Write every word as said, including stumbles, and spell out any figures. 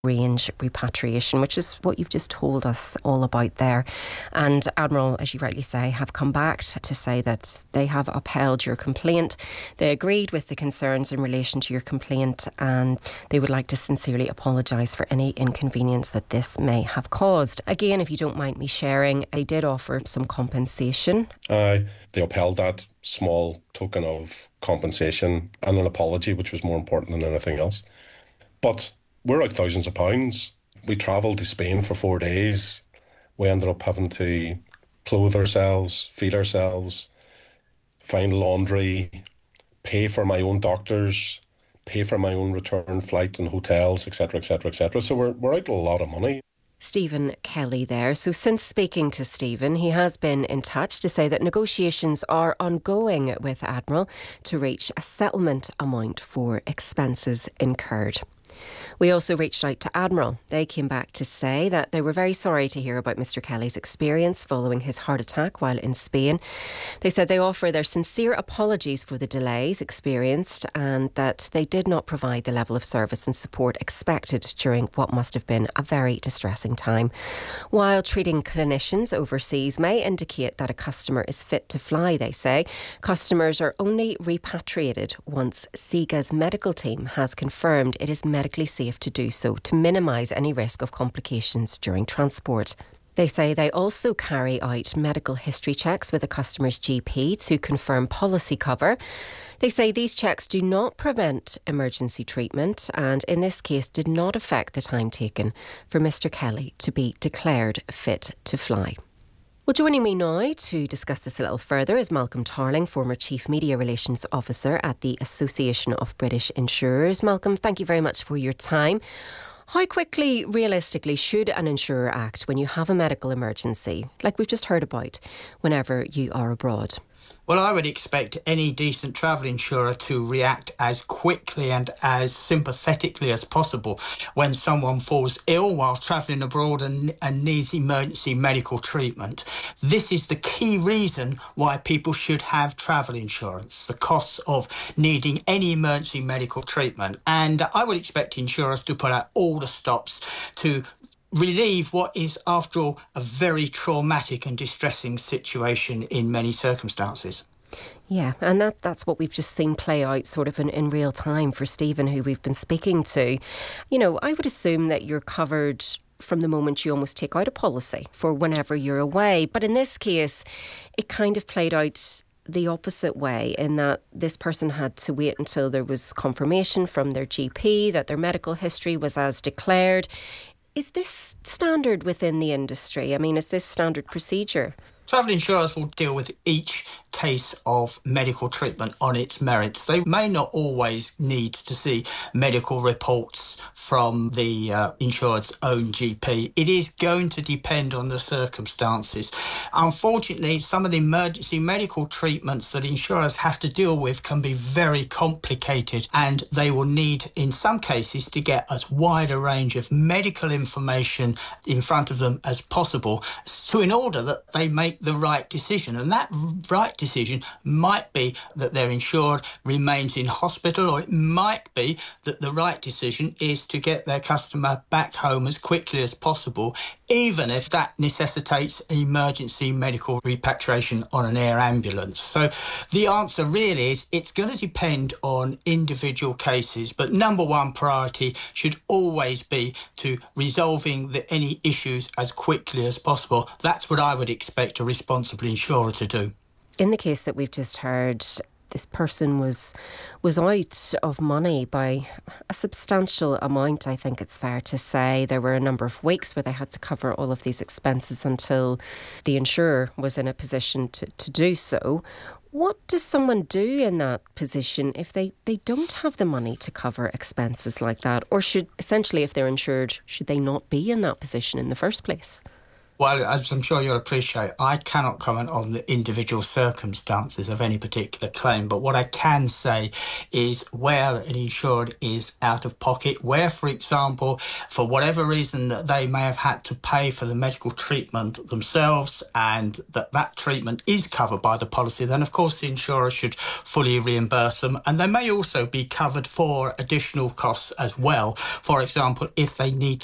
range repatriation, which is what you've just told us all about there. And Admiral, as you rightly say, have come back to say that they have upheld your complaint. They agreed with the concerns in relation to your complaint, and they would like to sincerely apologise for any inconvenience that this may have caused. Again, if you don't mind me sharing, they did offer some compensation. Aye, they upheld that small token of compensation and an apology, which was more important than anything else. But we're out thousands of pounds. We travelled to Spain for four days. We ended up having to clothe ourselves, feed ourselves, find laundry, pay for my own doctors, pay for my own return flight and hotels, et cetera, et cetera, et cetera. So we're, we're out a lot of money. Stephen Kelly there. So since speaking to Stephen, he has been in touch to say that negotiations are ongoing with Admiral to reach a settlement amount for expenses incurred. We also reached out to Admiral. They came back to say that they were very sorry to hear about Mr Kelly's experience following his heart attack while in Spain. They said they offer their sincere apologies for the delays experienced and that they did not provide the level of service and support expected during what must have been a very distressing time. While treating clinicians overseas may indicate that a customer is fit to fly, they say, customers are only repatriated once SIGA's medical team has confirmed it is medically safe to do so to minimise any risk of complications during transport. They say they also carry out medical history checks with a customer's G P to confirm policy cover. They say these checks do not prevent emergency treatment and in this case did not affect the time taken for Mr Kelly to be declared fit to fly. Well, joining me now to discuss this a little further is Malcolm Tarling, former Chief Media Relations Officer at the Association of British Insurers. Malcolm, thank you very much for your time. How quickly, realistically, should an insurer act when you have a medical emergency, like we've just heard about, whenever you are abroad? Well, I would expect any decent travel insurer to react as quickly and as sympathetically as possible when someone falls ill while travelling abroad and, and needs emergency medical treatment. This is the key reason why people should have travel insurance, the costs of needing any emergency medical treatment. And I would expect insurers to put out all the stops to relieve what is, after all, a very traumatic and distressing situation in many circumstances. Yeah, and that, that's what we've just seen play out sort of in, in real time for Stephen, who we've been speaking to. You know, I would assume that you're covered from the moment you almost take out a policy for whenever you're away. But in this case, it kind of played out the opposite way in that this person had to wait until there was confirmation from their G P that their medical history was as declared. Is this standard within the industry? I mean, is this standard procedure? Travel insurers will deal with each case of medical treatment on its merits. They may not always need to see medical reports from the uh, insured's own G P. It is going to depend on the circumstances. Unfortunately, some of the emergency medical treatments that insurers have to deal with can be very complicated, and they will need, in some cases, to get as wide a range of medical information in front of them as possible, so in order that they make the right decision. And that right decision might be that their insured remains in hospital, or it might be that the right decision is to get their customer back home as quickly as possible, even if that necessitates emergency medical repatriation on an air ambulance. So the answer really is it's going to depend on individual cases, but number one priority should always be to resolving the, any issues as quickly as possible. That's what I would expect a responsible insurer to do. In the case that we've just heard, this person was was out of money by a substantial amount, I think it's fair to say. There were a number of weeks where they had to cover all of these expenses until the insurer was in a position to, to do so. What does someone do in that position if they, they don't have the money to cover expenses like that? Or should, essentially, if they're insured, should they not be in that position in the first place? Well, as I'm sure you'll appreciate, I cannot comment on the individual circumstances of any particular claim, but what I can say is where an insured is out of pocket, where, for example, for whatever reason that they may have had to pay for the medical treatment themselves and that that treatment is covered by the policy, then of course the insurer should fully reimburse them. And they may also be covered for additional costs as well. For example, if they need